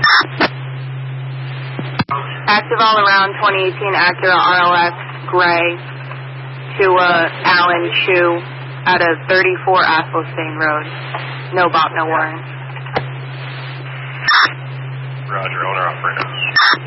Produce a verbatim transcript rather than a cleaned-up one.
Active all around twenty eighteen Acura R L X gray to uh, Alan Chu out of thirty-four Athelstane Road. No Bob, no warrant. Roger, owner operator.